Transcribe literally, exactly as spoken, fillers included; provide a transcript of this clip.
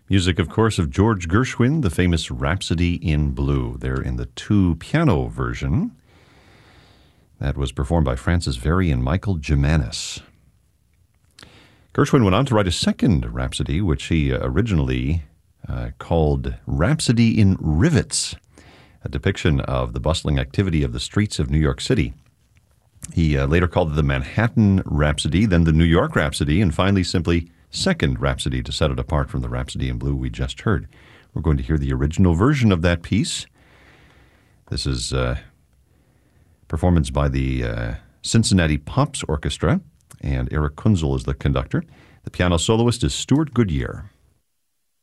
Music, of course, of George Gershwin, the famous Rhapsody in Blue. They're in the two-piano version. That was performed by Francis Very and Michael Gimanis. Gershwin went on to write a second Rhapsody, which he originally uh, called Rhapsody in Rivets, a depiction of the bustling activity of the streets of New York City. He uh, later called it the Manhattan Rhapsody, then the New York Rhapsody, and finally simply Second Rhapsody to set it apart from the Rhapsody in Blue we just heard. We're going to hear the original version of that piece. This is a performance by the uh, Cincinnati Pops Orchestra, and Eric Kunzel is the conductor. The piano soloist is Stuart Goodyear.